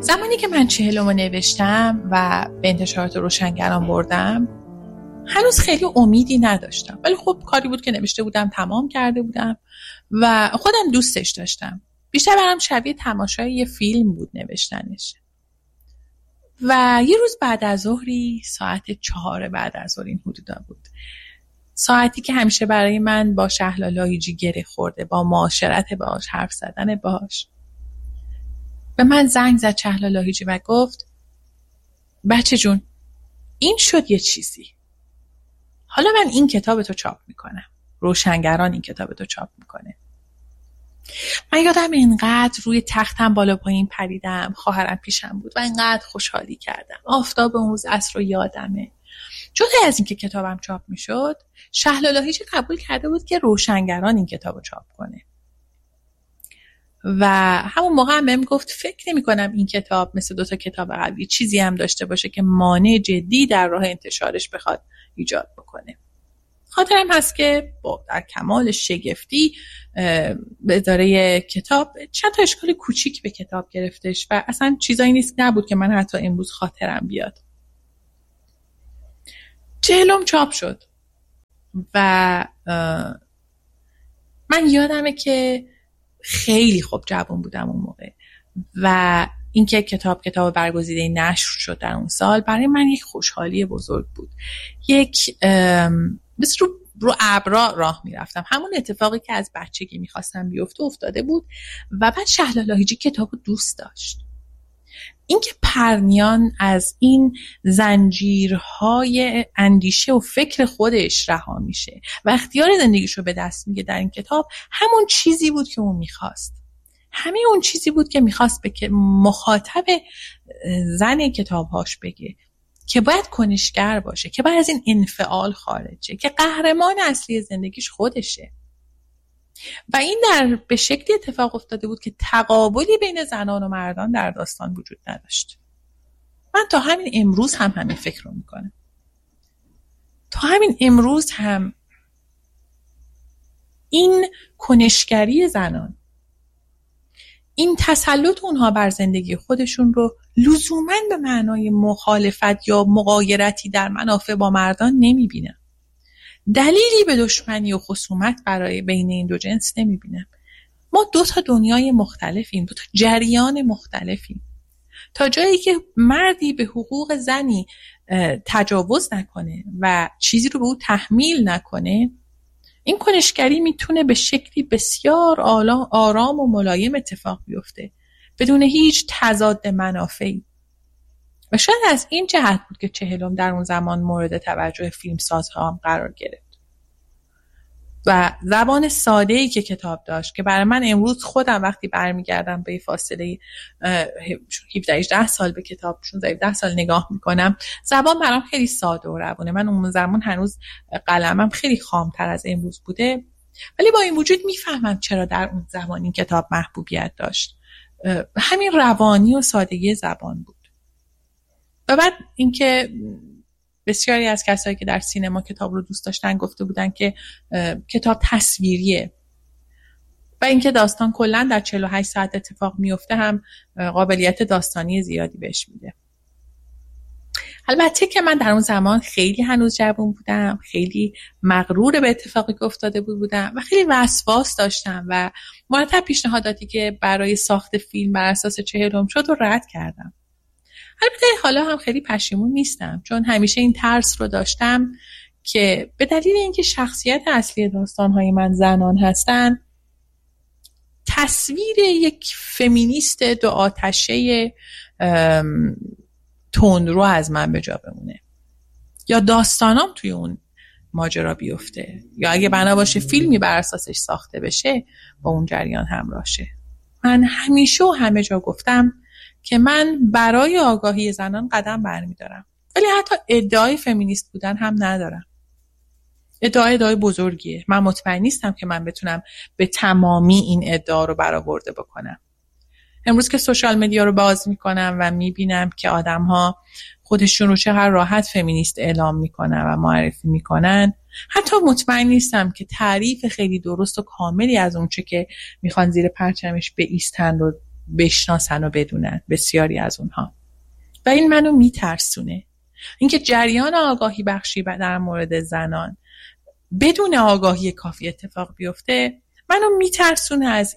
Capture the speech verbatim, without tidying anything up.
زمانی که من چهلمو نوشتم و به انتشارات روشنگران بردم هنوز خیلی امیدی نداشتم، ولی خب کاری بود که نوشته بودم، تمام کرده بودم و خودم دوستش داشتم. بیشتر برام شبیه تماشای یه فیلم بود نوشتنش. و یه روز بعد از ظهری، ساعت چهار بعد از ظهر این حدودا بود، ساعتی که همیشه برای من با شهلا لاهیجی گره خورده، با معاشرت باهاش، حرف زدن باهاش، به من زنگ زد شهلا لاهیجی و گفت بچه جون این شد یه چیزی، حالا من این کتاب تو چاپ میکنم، روشنگران این کتاب تو چاپ میکنه. من یادم اینقدر روی تختم بالا پایین پریدم، خواهرم پیشم بود و اینقدر خوشحالی کردم. آفتاب اون روز عصر رو یادمه. جدا از این که کتابم چاپ میشد، شهلا لاهیجی قبول کرده بود که روشنگران این کتاب رو چاپ کنه و همون موقع هم بهم گفت فکر نمی کنم این کتاب مثل دوتا کتاب قبلی چیزی هم داشته باشه که مانع جدی در راه انتشارش بخواد ایجاد بکنه. خاطرم هست که با در کمال شگفتی به اداره کتاب چند تا اشکال کوچیک به کتاب گرفتش و اصلا چیزایی نیست نبود که من حتی امروز خاطرم بیاد. چهلم چاپ شد و من یادمه که خیلی خوب جوان بودم اون موقع و اینکه کتاب کتاب برگزیده نشر شد در اون سال برای من یک خوشحالی بزرگ بود. یک مثل رو رو ابرا راه میرفتم. همون اتفاقی که از بچگی میخواستم بیفته افتاده بود و بعد شهلا لاهیجی کتابو دوست داشت. اینکه پرنیان از این زنجیرهای اندیشه و فکر خودش رها میشه و اختیار زندگیشو به دست میگه در این کتاب، همون چیزی بود که اون میخواست. همه اون چیزی بود که میخواست به که مخاطب زن کتابهاش بگه که باید کنشگر باشه، که باید از این انفعال خارجه، که قهرمان اصلی زندگیش خودشه. و این در به شکلی اتفاق افتاده بود که تقابلی بین زنان و مردان در داستان وجود نداشت. من تا همین امروز هم همین فکر رو میکنم. تا همین امروز هم این کنشگری زنان، این تسلط اونها بر زندگی خودشون رو لزوماً به معنای مخالفت یا مغایرتی در منافع با مردان نمیبینم. دلیلی به دشمنی و خصومت برای بین این دو جنس نمیبینم. ما دو تا دنیای مختلفیم، دو تا جریان مختلفیم. تا جایی که مردی به حقوق زنی تجاوز نکنه و چیزی رو به او تحمیل نکنه، این کنشگری میتونه به شکلی بسیار آرام و ملایم اتفاق بیفته بدون هیچ تضاد منافعی. و شاید از این جهت بود که چهلم در اون زمان مورد توجه فیلمسازها هم قرار گرفت. و زبان ساده‌ای که کتاب داشت که برای من امروز خودم وقتی برمیگردم به فاصله هفده هجده سال به کتاب شانزده هفده سال نگاه میکنم، زبان برام خیلی ساده و روونه. من اون زمان هنوز قلمم خیلی خامتر از امروز بوده، ولی با این وجود میفهمم چرا در اون زمان این کتاب محبوبیت داشت. همین روانی و سادگی زبان بود. و بعد اینکه بسیاری از کسایی که در سینما کتاب رو دوست داشتن گفته بودن که کتاب تصویریه و اینکه داستان کلاً در چهل و هشت ساعت اتفاق میفته هم قابلیت داستانی زیادی بهش میده. البته که من در اون زمان خیلی هنوز جوان بودم، خیلی مغرور به اتفاقی که افتاده بود بودم و خیلی وسواس داشتم و مرتب پیشنهاداتی که برای ساخت فیلم بر اساس چهلم شد رو رد کردم. البته حالا هم خیلی پشیمون نیستم، چون همیشه این ترس رو داشتم که به دلیل اینکه شخصیت اصلی داستان‌های من زنان هستن، تصویر یک فمینیست دو آتشه تندرو از من به جا بمونه یا داستانام توی اون ماجرا بیفته یا اگه بنا باشه فیلمی بر اساسش ساخته بشه با اون جریان همراه شه. من همیشه و همه جا گفتم که من برای آگاهی زنان قدم برمیدارم، ولی حتی ادعای فمینیست بودن هم ندارم. ادعای ادعای بزرگیه. من مطمئن نیستم که من بتونم به تمامی این ادعا رو برآورده بکنم. امروز که سوشال مدیا رو باز میکنم و میبینم که آدم‌ها خودشون رو چقدر راحت فمینیست اعلام میکنن و معرفی میکنن، حتی مطمئن نیستم که تعریف خیلی درست و کاملی از اون چه که میخوان زیر پرچمش بایستن رو بشناسن و بدونن بسیاری از اونها، و این منو میترسونه. اینکه جریان آگاهی بخشی در مورد زنان بدون آگاهی کافی اتفاق بیفته منو میترسونه از